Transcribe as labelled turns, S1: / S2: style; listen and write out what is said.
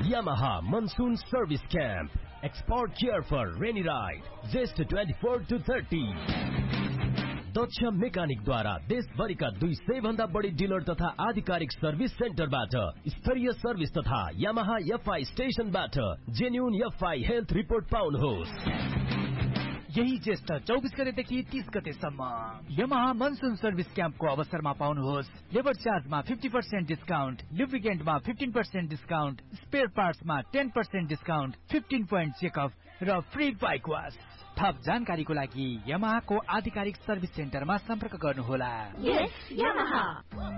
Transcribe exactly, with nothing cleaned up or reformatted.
S1: Yamaha Monsoon Service Camp. Expert care for rainy ride. Just twenty-four to thirty. दक्ष mechanic द्वारा देशभरिका दुई सय भन्दा बढी डिलर तथा आधिकारिक सर्भिस सेन्टरबाट स्तरीय सर्भिस तथा यामाहा एफआई स्टेशनबाट जेन्युन एफआई हेल्थ रिपोर्ट पाउनुहोस्।
S2: यही ज्येष्ठ चौबीस गतेदेखि तीस गतेसम्म यामाहा मनसुन सर्भिस क्याम्पको अवसरमा पाउनुहोस् labour चार्जमा fifty percent discount, लुब्रिकेन्टमा fifteen percent discount, spare पार्ट्समा ten percent discount, fifteen point checkup र फ्री बाइक वास। थप जानकारीको लागि यामाहाको आधिकारिक सर्भिस सेन्टरमा सम्पर्क गर्नुहोला।
S3: यस यामाहा।